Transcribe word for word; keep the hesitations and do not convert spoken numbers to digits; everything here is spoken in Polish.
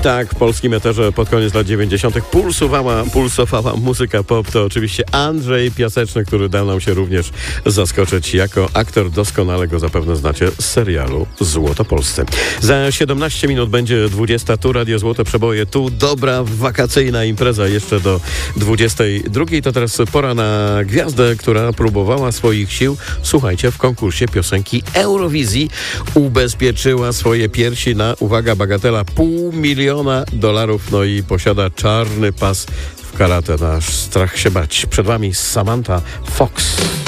Tak, w polskim eterze pod koniec lat dziewięćdziesiątych pulsowała, pulsowała muzyka pop. To oczywiście Andrzej Piaseczny, który dał nam się również zaskoczyć jako aktor. Doskonale go zapewne znacie z serialu Złotopolscy. Za siedemnaście minut będzie dwudziesta. Tu Radio Złote Przeboje. Tu dobra wakacyjna impreza jeszcze do dwudziestej drugiej. To teraz pora na gwiazdę, która próbowała swoich sił, słuchajcie, w konkursie piosenki Eurowizji. Ubezpieczyła swoje piersi na, uwaga, bagatela pół miliona dolarów, no i posiada czarny pas w karate. Nasz strach się bać. Przed wami Samantha Fox.